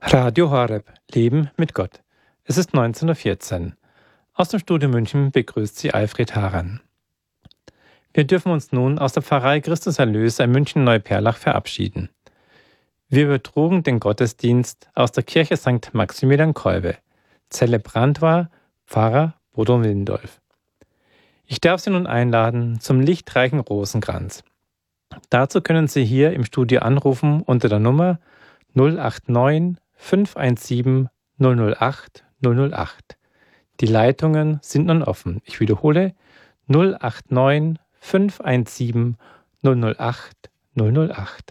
Radio Horeb, Leben mit Gott. Es ist 19:14 Uhr. Aus dem Studio München begrüßt Sie Alfred Haran. Wir dürfen uns nun aus der Pfarrei Christus Erlöser in München-Neuperlach verabschieden. Wir übertrugen den Gottesdienst aus der Kirche St. Maximilian Kolbe. Zelebrant war Pfarrer Bodo Windolf. Ich darf Sie nun einladen zum lichtreichen Rosenkranz. Dazu können Sie hier im Studio anrufen unter der Nummer 089 517 008 008. Die Leitungen sind nun offen. Ich wiederhole 089 517 008 008.